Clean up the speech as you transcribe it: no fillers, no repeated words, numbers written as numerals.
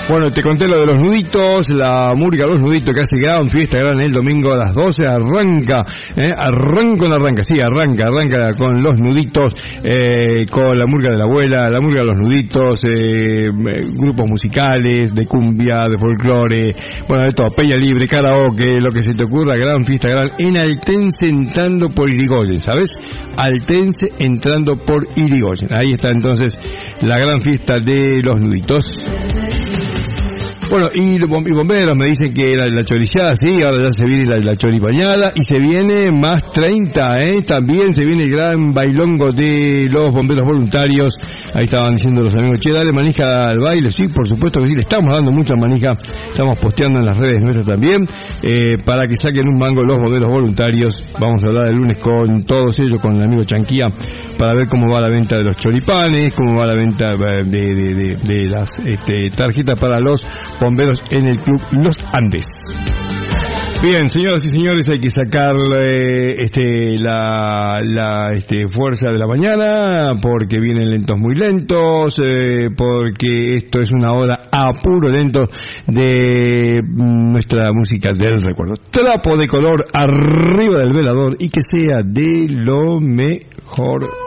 Bueno, te conté lo de los nuditos, la murga Los Nuditos que hace gran fiesta, gran el domingo a las 12, arranca con los nuditos, con la murga de la abuela, la murga de los nuditos, grupos musicales, de cumbia, de folclore, bueno, de todo, peña libre, karaoke, lo que se te ocurra, gran fiesta, gran en Altense entrando por Irigoyen, ¿sabes? Altense entrando por Irigoyen, ahí está entonces la gran fiesta de los nuditos. Bueno, y bomberos me dicen que la chorillada, sí, ahora ya se viene la choripañada y se viene más 30, también se viene el gran bailongo de los bomberos voluntarios. Ahí estaban diciendo los amigos, che, dale manija al baile. Sí, por supuesto que sí, le estamos dando mucha manija, estamos posteando en las redes nuestras también, para que saquen un mango los bomberos voluntarios. Vamos a hablar el lunes con todos ellos, con el amigo Chanquía, para ver cómo va la venta de los choripanes, cómo va la venta de las tarjetas para los bomberos en el Club Los Andes. Bien, señoras y señores, hay que sacar la fuerza de la mañana, porque vienen lentos muy lentos, porque esto es una hora a puro lento de nuestra música del recuerdo. Trapo de color arriba del velador y que sea de lo mejor.